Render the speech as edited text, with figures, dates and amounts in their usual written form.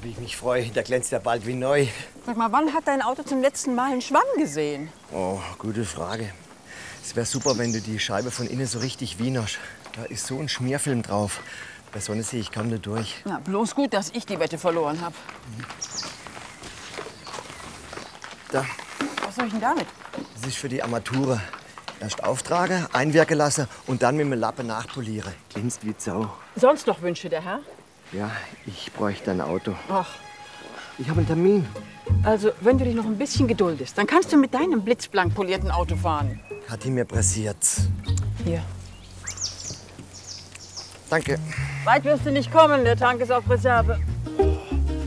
wie ich mich freue. Der glänzt ja bald wie neu. Sag mal, wann hat dein Auto zum letzten Mal einen Schwamm gesehen? Oh, gute Frage. Es wäre super, wenn du die Scheibe von innen so richtig wienerst. Da ist so ein Schmierfilm drauf. Bei Sonne sehe ich kaum nicht durch. Na, bloß gut, dass ich die Wette verloren habe. Da, Was soll ich denn damit? das ist für die Armatur. Erst auftragen, einwirken lassen und dann mit dem Lappen nachpolieren. Glänzt wie Sau. Sonst noch Wünsche, der Herr? Ja, ich bräuchte ein Auto. Ach, Ich habe einen Termin. also, wenn du dich noch ein bisschen geduldest, dann kannst du mit deinem blitzblank polierten Auto fahren. Hat die mir pressiert. Hier. Danke. Weit wirst du nicht kommen, der Tank ist auf Reserve.